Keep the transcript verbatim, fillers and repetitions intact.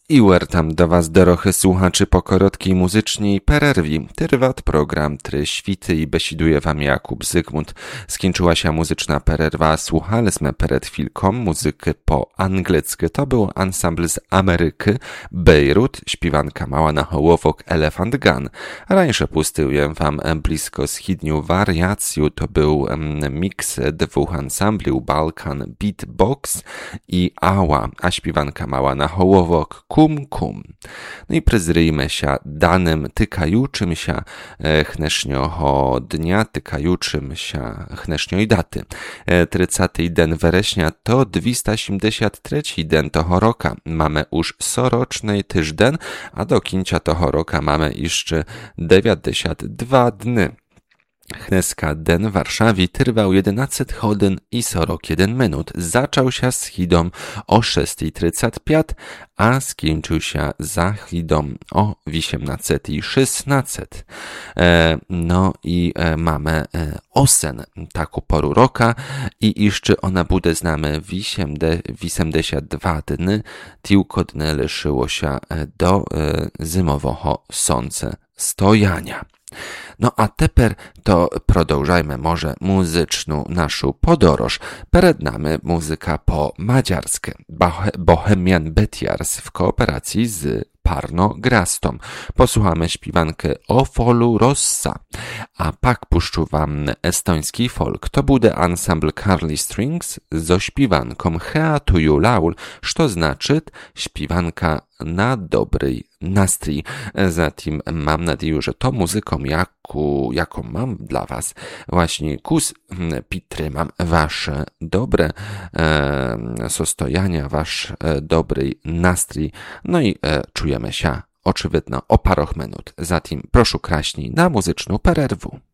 I wertam do was, dorochy słuchaczy, po korotkiej muzycznej pererwi. Trwat program Try Świty i besiduje wam Jakub Zygmunt. Skończyła się muzyczna pererwa, słuchaliśmy przed chwilką muzykę po angielsku. To był ansambl z Ameryki, Beirut, śpiewanka mała na hołowok Elephant Gun. Rańsze pustyłem wam blisko schidniu wariacju, to był miks dwóch ansambli, Balkan Beatbox i Ała, a śpiewanka mała na hołowok Kum Kum. No i prezryjmy się danym tykajuczym się chneszňoho dnia, tykajuczym się chneszňoj daty. trzydziestego den września to dwieście siedemdziesiąt trzeci den toho roka. Mamy już soroczny tyżden, a do końca toho roka mamy jeszcze dziewięćdziesiąt dwa dny. Chneska den w Warszawie trwał jedenaście godzin i czterdzieści jeden minut. Zaczął się z hidą o szósta trzydzieści pięć, a skończył się za hidą o osiemnaście szesnaście. E, no i e, mamy e, osen taką poru roka i jeszcze ona bude z nami osiemdziesiąt dwa dni, tylko dny leszyło się do e, zimowego słońca stojania. No a teper to продовжajmy może muzyczną naszą podróż. Przed nami muzyka po madziarsku. Bohemian Betiars w kooperacji z Parno Grastą. Posłuchamy śpiewankę O Folu Rossa, a pak puszczu wam estoński folk. To bude ansambl Carly Strings z śpiewanką Hea Tuju Laul, co znaczy śpiewanka na dobry nastrój. Zatem mam nadzieję, że to muzyką, jaką, jaką mam dla was, właśnie kus підтримam wasze dobre e, sostojania, wasz e, dobry nastrój. No i e, czujemy się oczywidno o parę minut. Zatem proszę kraśni na muzyczną pererwu.